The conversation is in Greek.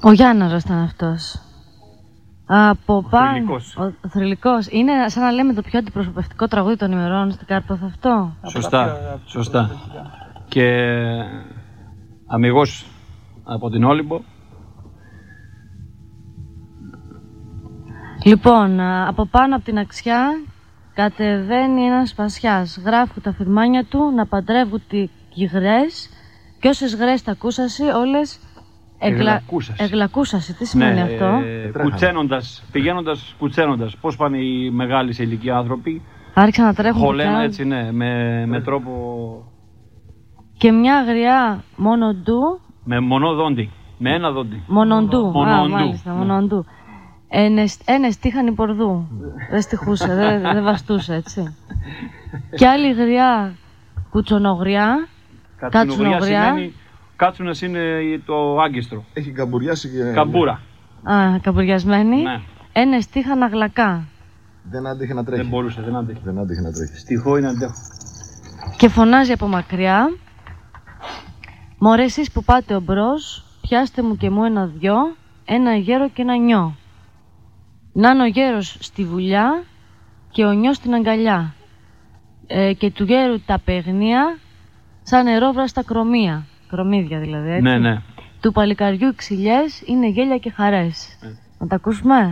Ο Γιάνναρος ήταν αυτός. Από πάνω. Ο Θρυλικός. Είναι σαν να λέμε το πιο αντιπροσωπευτικό τραγούδι των ημερών στην Κάρπαθο αυτό. Σωστά. Και αμιγώς από την Όλυμπο. Λοιπόν, από πάνω από την αξιά κατεβαίνει ένας σπασιάς. Γράφουν τα φυρμάνια του να παντρεύουν τις γρές και όσες γρές τα ακούσασαι όλες εγλακούσασαι. Τι σημαίνει αυτό? Πηγαίνοντας κουτσένοντας. Πώς πάνε οι μεγάλοι σε ηλικία άνθρωποι? Άρχισαν να τρέχουν. Χωλένα έτσι, ναι, με τρόπο... Και μια αγριά μονοντού. Με μονοδόντι. Με ένα δόντι. Μονοντού. Μάλιστα, μονοντού. Τύχανη πορδού. Δεν στιχούσε, δεν βαστούσε, έτσι. Και άλλη γριά κουτσονογριά. Κατσουνογριά σημαίνει... Κάτσουνας είναι το άγκιστρο. Έχει καμπουριάσει και... Καμπούρα. Καμπουριασμένη. Ναι. Τύχανα γλακά. Δεν άντεχε να τρέχει. Δεν μπορούσε, δεν άντεχε να τρέχει. Στιχώ είναι αντέχω. Και φωνάζει από μακριά. Μωρέ εσείς που πάτε ομπρός, πιάστε μου και μου ένα-δυο, ένα γέρο και ένα νιό. Να είναι ο γέρος στη βουλιά και ο νιός στην αγκαλιά. Και του γέρου τα παιγνία σαν νερόβραστα κρομία. Κρομίδια δηλαδή, έτσι. Ναι. Του παλικαριού οι ξυλιές είναι γέλια και χαρές. Να τα ακούσουμε.